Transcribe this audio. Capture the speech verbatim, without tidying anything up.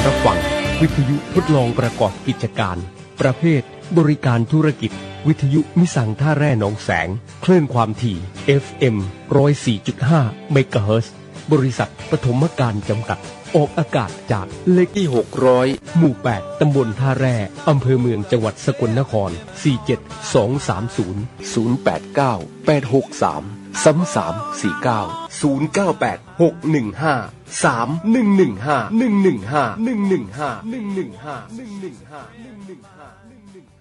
รับฟังวิทยุทดลองประกอบกิจการประเภทบริการธุรกิจวิทยุมิสังท่าแร่หนองแสงคลื่นความถี่ เอฟ เอ็ม หนึ่งศูนย์สี่จุดห้า เมกะเฮิรตซ์บริษัทปฐมการจำกัดออกอากาศจากเลขที่หกร้อยหมู่แปดตำบลท่าแร่อำเภอเมืองจังหวัดสกลนครสี่ เจ็ด สอง สาม ศูนย์ ศูนย์ แปด เก้า แปด หก สาม สาม สาม สี่ เก้า ศูนย์ เก้า แปด หก หนึ่ง ห้า สาม หนึ่ง หนึ่ง ห้า หนึ่ง หนึ่ง ห้า หนึ่ง หนึ่ง ห้า หนึ่ง หนึ่ง ห้า หนึ่ง หนึ่ง ห้า หนึ่ง หนึ่ง ห้า